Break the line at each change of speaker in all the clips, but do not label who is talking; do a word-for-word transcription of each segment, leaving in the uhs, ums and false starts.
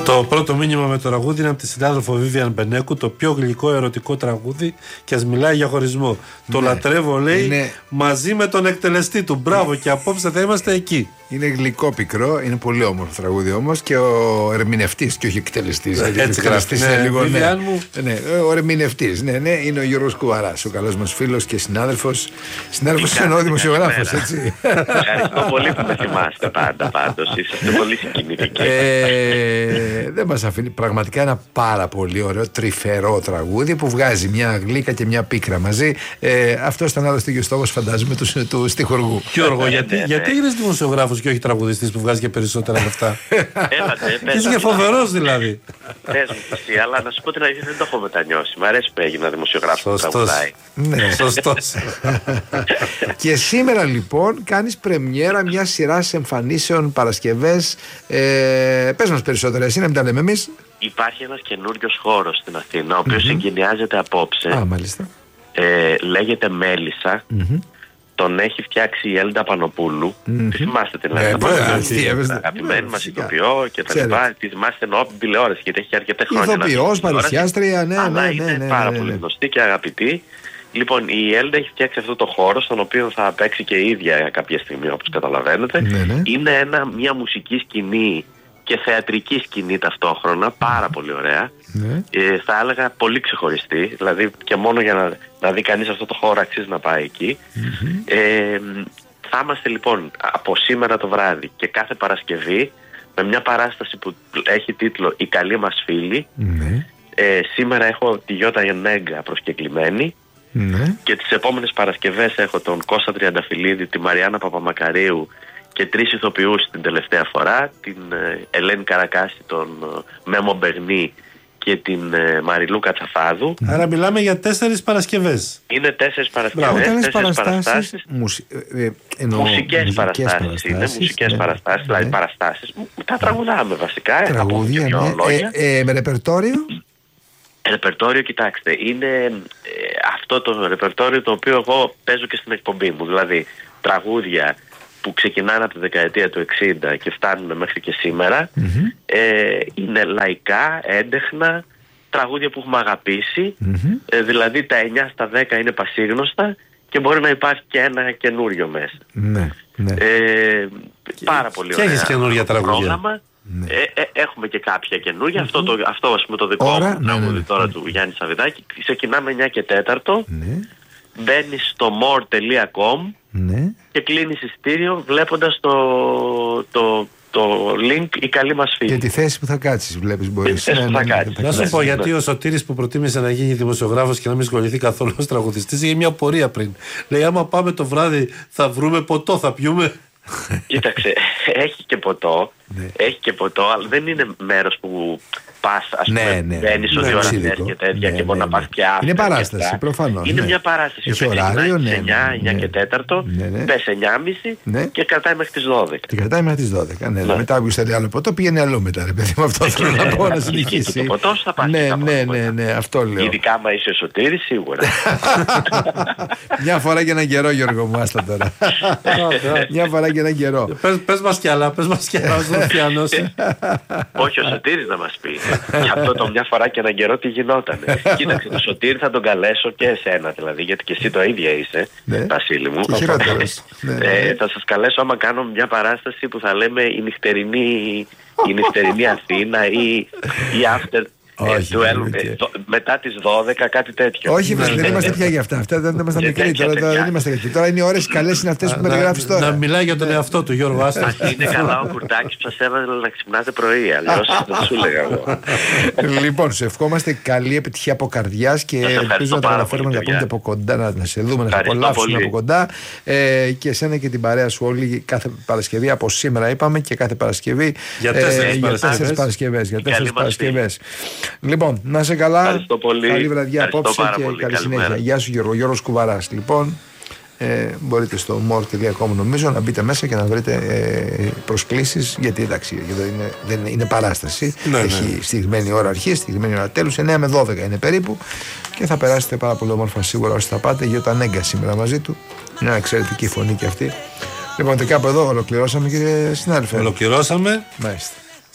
Το πρώτο μήνυμα με το τραγούδι είναι από τη συνάδελφο Βίβιαν Μπενέκου, το πιο γλυκό ερωτικό τραγούδι και ας μιλάει για χωρισμό. Ναι. Το λατρεύω, λέει, είναι... μαζί με τον εκτελεστή του. Μπράβο, και απόψε θα είμαστε εκεί.
Είναι γλυκό πικρό, είναι πολύ όμορφο τραγούδι όμως, και ο ερμηνευτής και όχι εκτελεστής.
Έτσι γράφει. Ναι, ναι, λίγο, ναι.
Ναι, ο ερμηνευτής, ναι, ναι, είναι ο Γιώργος Κουβαράς, ο καλός μας φίλος και συνάδελφος. Συνάδελφος είναι ο δημοσιογράφος, έτσι.
Ευχαριστώ πολύ που με θυμάστε πάντα, πάντως. Είσαστε πολύ συγκινητικοί.
Ε, δεν μας αφήνει. Πραγματικά ένα πάρα πολύ ωραίο, τρυφερό τραγούδι που βγάζει μια γλύκα και μια πίκρα μαζί. Ε, αυτό ήταν άλλωστε και ο στόχος, φαντάζομαι, του, του στιχουργού.
Γιώργο, γιατί, γιατί είναι δημοσιογράφος και όχι τραγουδιστής που βγάζει και περισσότερα λεφτά?
Έλατε,
είσαι και φοβερός δηλαδή.
Πες μου εσύ, αλλά να σου πω την αλήθεια, δεν το έχω μετανιώσει. Μ' αρέσει που έγινα δημοσιογράφος που τραγουδάει.
Ναι,
σωστός.
Και σήμερα λοιπόν κάνεις πρεμιέρα μια σειρά εμφανίσεων Παρασκευές. Ε, πες μας περισσότερα, εσύ να μην τα λέμε εμείς.
Υπάρχει ένας καινούριος χώρος στην Αθήνα, ο οποίος mm-hmm. εγκαινιάζεται απόψε.
Α, μάλιστα.
Ε, λέγεται Μέλισσα. Mm-hmm. Τον έχει φτιάξει η Έλντα Πανοπούλου. Mm-hmm. Τη θυμάστε την Έλντα Πανοπούλου? Αγαπημένη μας ηθοποιό και τα λοιπά. Τη θυμάστε εννοώ από την τηλεόραση, γιατί έχει αρκετά χρόνια.
Ηθοποιός, παρουσιάστρια, ναι,
αλλά
ναι,
είναι
ναι, ναι,
πάρα
ναι, ναι.
πολύ γνωστή και αγαπητή. Λοιπόν, η Έλντα έχει φτιάξει αυτό το χώρο, στον οποίο θα παίξει και η ίδια κάποια στιγμή, όπως καταλαβαίνετε. Ναι, ναι. Είναι ένα, μια μουσική σκηνή και θεατρική σκηνή ταυτόχρονα, πάρα πολύ ωραία. Ναι. Ε, θα έλεγα πολύ ξεχωριστή, δηλαδή και μόνο για να, να δει κανείς αυτό το χώρο αξίζει να πάει εκεί. Mm-hmm. Ε, θα είμαστε λοιπόν από σήμερα το βράδυ και κάθε Παρασκευή με μια παράσταση που έχει τίτλο «Οι καλοί μας φίλοι». Mm-hmm. Ε, σήμερα έχω τη Γιώτα Γενέγκα προσκεκλημένη. Ναι. Και τις επόμενες Παρασκευές έχω τον Κώστα Τριανταφυλλίδη, τη Μαριάννα Παπαμακαρίου και τρεις ηθοποιούς την τελευταία φορά, την ε, Ελένη Καρακάση, τον ε, Μέμο Μπερνή και την ε, Μαριλού Κατσαφάδου.
Άρα μιλάμε για τέσσερις Παρασκευές.
Είναι τέσσερις Παρασκευές, τέσσερις παραστάσεις, παραστάσεις
μουσι... ε, εννοώ,
μουσικές, μουσικές παραστάσεις, παραστάσεις είναι, μουσικές ναι. παραστάσεις, δηλαδή ναι. παραστάσεις. Τα τραγουδάμε βασικά.
Τραγούδια, ναι. ε, ε, με ρεπερτόριο.
Ρεπερτόριο, κοιτάξτε, είναι ε, αυτό το ρεπερτόριο το οποίο εγώ παίζω και στην εκπομπή μου. Δηλαδή τραγούδια που ξεκινάνε από τη δεκαετία του εξήντα και φτάνουν μέχρι και σήμερα. Mm-hmm. ε, είναι λαϊκά, έντεχνα, τραγούδια που έχουμε αγαπήσει. Mm-hmm. ε, δηλαδή τα εννιά στα δέκα είναι πασίγνωστα και μπορεί να υπάρχει και ένα καινούριο μέσα.
Ναι, ναι.
Ε, πάρα πολύ ωραία.
Και έχεις καινούρια τραγούδια. Πρόγραμμα.
Ναι. Ε, ε, έχουμε και κάποια καινούργια. Mm-hmm. Αυτό, το, αυτό ας πούμε το δικό
Ωρα,
μου τραγούδι
ναι, ναι,
τώρα
ναι.
του Γιάννη Σαββιδάκη. Ξεκινάμε εννιά και τέταρτο.
Ναι.
Μπαίνεις στο more τελεία com
ναι.
και κλείνεις εισιτήριο βλέποντας το, το, το link «Οι καλοί μας φίλοι».
Και τη θέση που θα κάτσεις, βλέπεις, μπορείς.
Ναι, ναι, ναι, ναι,
να σου πω, γιατί ο Σωτήρης που προτίμησε να γίνει δημοσιογράφος και να μην ασχοληθεί καθόλου ως τραγουδιστής, είχε μια πορεία πριν. Λέει, άμα πάμε το βράδυ θα βρούμε ποτό, θα πιούμε.
Κοίταξε, έχει και ποτό, ναι. έχει και ποτό, αλλά δεν είναι μέρος που πας, ας πούμε,
ναι, ναι,
μπαίνεις
ναι,
ότι
ναι,
ώρα
ναι,
και τέτοια
ναι,
και μπορεί
ναι,
να πας
ναι.
και άφηνα.
Είναι παράσταση, προφανώς.
Είναι
ναι.
μια παράσταση.
Έχει ωράριο, ναι.
εννιά, εννιά
ναι.
και τέταρτο,
ναι, ναι.
πες εννιά και μισή
ναι.
και κρατάει μέχρι τις δώδεκα.
Και κρατάει μέχρι τις δώδεκα, ναι. ναι. Μετά που θέλει άλλο ποτό, πήγαινε αλλού μετά, ρε παιδί, με αυτό θέλω να πω, να συνεχίσει.
Το ποτό θα πάει.
Ναι, ναι, ναι, ναι, αυτό λέω.
Ειδικά άμα είσαι ο Σωτήρης, σίγουρα.
Μια φορά και έναν καιρό, Γιώργο μου, άστα τώρα. Μια φορά και έναν καιρό.
Πες μας κι άλλα, πες μας κι άλλα, όσο πιανώσει.
Όχι, ο Σωτήρης να μας πει. Και αυτό το μια φορά και έναν καιρό τι γινότανε. Κοίταξε, το Σωτήρη θα τον καλέσω και εσένα δηλαδή, γιατί και εσύ το ίδια είσαι, Βασίλη μου. Θα σας καλέσω άμα κάνω μια παράσταση που θα λέμε η νυχτερινή, η νυχτερινή Αθήνα ή η after.
Όχι,
ε, του, ε, το, μετά τις δώδεκα, κάτι τέτοιο.
Όχι, δεν ναι, είμαστε πια για αυτά. Αυτά δεν είμαστε μικροί. Τώρα, τώρα, δεν είμαστε για τώρα είναι οι ώρες καλές, είναι αυτές που περιγράφεις τώρα.
Να μιλάει για τον εαυτό του, Γιώργο. Άστα.
Είναι καλά ο Κουρτάκης που σας έβαλε να ξυπνάτε πρωί. Αλλιώς δεν σου έλεγα εγώ.
Λοιπόν, σε ευχόμαστε καλή επιτυχία από καρδιάς και ελπίζω να τα καταφέρουμε να πούμε από κοντά, να σε δούμε, να σε απολαύσουμε από κοντά. Και εσένα και την παρέα σου όλοι κάθε Παρασκευή, από σήμερα είπαμε, και κάθε Παρασκευή
για τέσσερις
Παρασκευές. Λοιπόν, να είσαι καλά. Καλή βραδιά απόψε και καλή, καλή συνέχεια. Γεια σου, Γιώργο. Γιώργος Κουβαράς. Λοιπόν, ε, μπορείτε στο more τελεία com νομίζω να μπείτε μέσα και να βρείτε ε, προσκλήσεις. Γιατί εντάξει, εδώ είναι, δεν είναι, είναι παράσταση. Ναι, έχει ναι. Στιγμένη ώρα αρχής, στιγμένη ώρα τέλους. εννιά με δώδεκα είναι περίπου. Και θα περάσετε πάρα πολύ όμορφα σίγουρα όσοι θα πάτε. Γιώτα Νέγκα σήμερα μαζί του. Μια εξαιρετική φωνή και αυτή. Λοιπόν, και κάπου εδώ ολοκληρώσαμε, κύριε συνάδελφε.
Ολοκληρώσαμε.
Μάλιστα.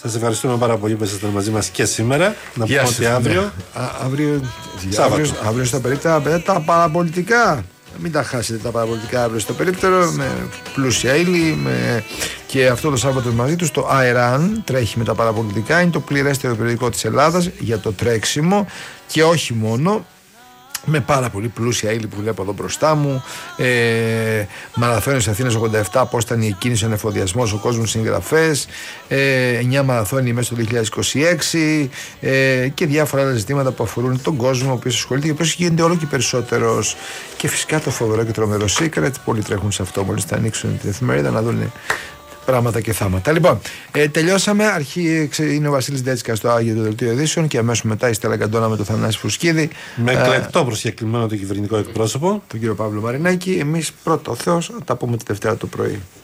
Σας ευχαριστούμε πάρα πολύ που ήσασταν μαζί μας και σήμερα. Να πούμε ότι αύριο.
Α, αύριο, αύριο, αύριο στα περίπτερα τα παραπολιτικά. Μην τα χάσετε τα παραπολιτικά αύριο στο περίπτερο, με πλούσια ύλη, με... και αυτό το Σάββατο μαζί του το Αιράν τρέχει με τα παραπολιτικά. Είναι το πληρέστερο περιοδικό της Ελλάδας για το τρέξιμο και όχι μόνο. Με πάρα πολύ πλούσια ύλη που βλέπω εδώ μπροστά μου. Ε, Μαραθώνιος Αθήνας ογδόντα επτά, πώς ήταν η εκκίνηση, ο ανεφοδιασμός, ο κόσμος συγγραφές. Ε, εννιά μαραθώνιοι μέσα στο δύο χιλιάδες είκοσι έξι ε, και διάφορα άλλα ζητήματα που αφορούν τον κόσμο, ο οποίος ασχολείται και ο οποίος γίνεται όλο και περισσότερος. Και φυσικά το φοβερό και τρομερό Secret. Πολλοί τρέχουν σε αυτό μόλις θα ανοίξουν την εφημερίδα να δουν πράγματα και θάματα. Λοιπόν, ε, τελειώσαμε. Αρχή είναι ο Βασίλης Ντέτσικα στο Άγιο του Δελτίο Ειδήσεων και αμέσως μετά η Στέλλα Καντώνα με τον Θανάση Φουσκίδη.
Με εκλεκτό προσκεκλημένο το κυβερνητικό εκπρόσωπο,
τον κύριο Παύλο Μαρινάκη. Εμείς πρώτο ο Θεός, θα τα πούμε τη Δευτέρα το πρωί.